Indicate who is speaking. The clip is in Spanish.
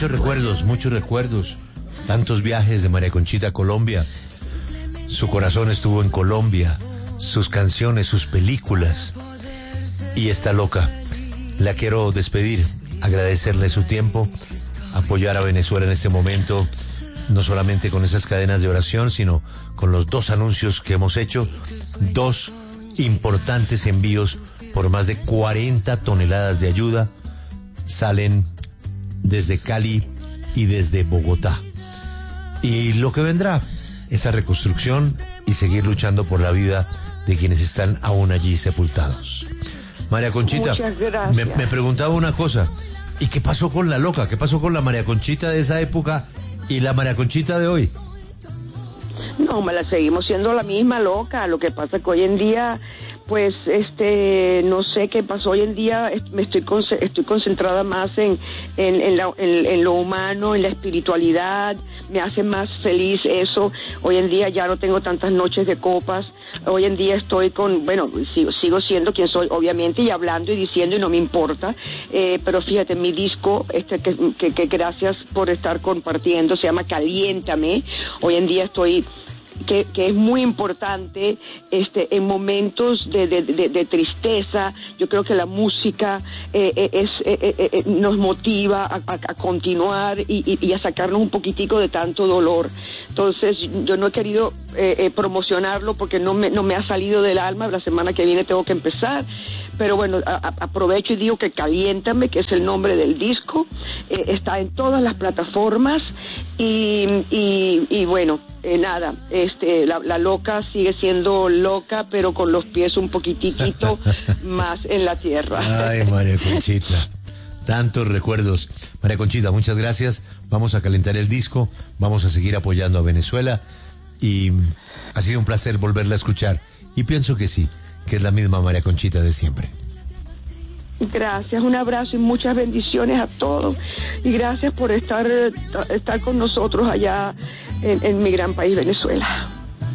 Speaker 1: muchos recuerdos. Tantos viajes de María Conchita a Colombia. Su corazón estuvo en Colombia, sus canciones, sus películas. Y está loca. La quiero despedir, agradecerle su tiempo, apoyar a Venezuela en este momento, no solamente con esas cadenas de oración, sino con los 2 anuncios que hemos hecho, 2 importantes envíos por más de 40 toneladas de ayuda, salen desde Cali y desde Bogotá. Y lo que vendrá, esa reconstrucción y seguir luchando por la vida de quienes están aún allí sepultados. María Conchita, me preguntaba una cosa, ¿y qué pasó con la loca? ¿Qué pasó con la María Conchita de esa época y la María Conchita de hoy?
Speaker 2: No, me la seguimos siendo la misma loca. Lo que pasa es que hoy en día, pues, no sé qué pasó hoy en día. Me estoy concentrada más en lo humano, en la espiritualidad. Me hace más feliz eso. Hoy en día ya no tengo tantas noches de copas. Hoy en día estoy sigo siendo quien soy, obviamente, y hablando y diciendo, y no me importa. Pero fíjate, mi disco, que gracias por estar compartiendo, se llama Caliéntame. Hoy en día estoy que es muy importante en momentos de tristeza. Yo creo que la música nos motiva a continuar y a sacarnos un poquitico de tanto dolor. Entonces yo no he querido promocionarlo porque no me ha salido del alma. La semana que viene tengo que empezar. Pero bueno, aprovecho y digo que Caliéntame, que es el nombre del disco, está en todas las plataformas y bueno, nada, la loca sigue siendo loca, pero con los pies un poquitito más en la tierra.
Speaker 1: Ay, María Conchita, tantos recuerdos. María Conchita, muchas gracias. Vamos a calentar el disco, vamos a seguir apoyando a Venezuela y ha sido un placer volverla a escuchar. Y pienso que sí, que es la misma María Conchita de siempre.
Speaker 2: Gracias, un abrazo y muchas bendiciones a todos y gracias por estar con nosotros allá en mi gran país Venezuela.